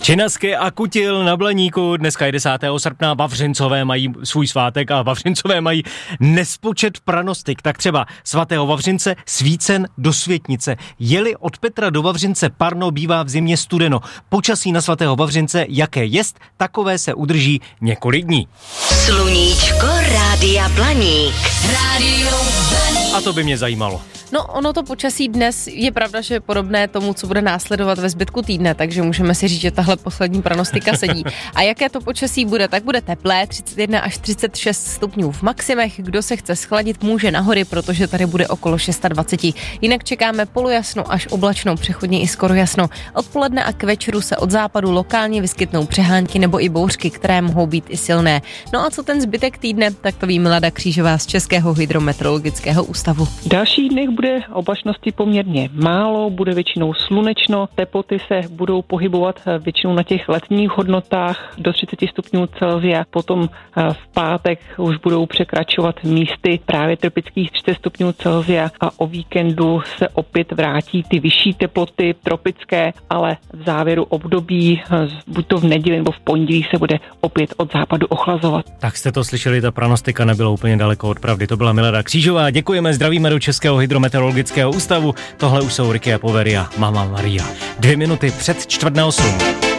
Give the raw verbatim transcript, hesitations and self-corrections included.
Činaské a Kutil na Blaníku, dneska je desátého srpna, Vavřincové mají svůj svátek a Vavřincové mají nespočet pranostik. Tak třeba svatého Vavřince svícen do Světnice. Jeli od Petra do Vavřince parno, bývá v zimě studeno. Počasí na svatého Vavřince, jaké jest, takové se udrží několik dní. Sluníčko Rádia Blaník. Rádio Blaník. A to by mě zajímalo. No, ono to počasí dnes je pravda, že je podobné tomu, co bude následovat ve zbytku týdne, takže můžeme si říct, že tahle poslední pranostika sedí. A jaké to počasí bude? Tak bude teplé, třicet jedna až třicet šest stupňů v maximech. Kdo se chce schladit, může na hory, protože tady bude okolo dvacet šest. Jinak čekáme polojasno až oblačno, přechodně i skoro jasno. Odpoledne a k večeru se od západu lokálně vyskytnou přehánky nebo i bouřky, které mohou být i silné. No a co ten zbytek týdne, tak to ví Milada Křížová z Českého hydrometeorologického ústavu. V dalších dnech bude oblačnosti poměrně málo, bude většinou slunečno, teploty se budou pohybovat většinou na těch letních hodnotách do třicet stupňů Celsia, potom v pátek už budou překračovat místy právě tropických třicet stupňů Celsia a o víkendu se opět vrátí ty vyšší teploty tropické, ale v závěru období, buď to v neděli nebo v pondělí, se bude opět od západu ochlazovat. Tak jste to slyšeli, ta pranostika nebyla úplně daleko od pravdy. To byla Milada Křížová. Děkujeme, zdravíme do Českého hydrometeorologického ústavu. Tohle už jsou Ricky a Povery a Mama Maria. Dvě minuty před čtvrt na osm.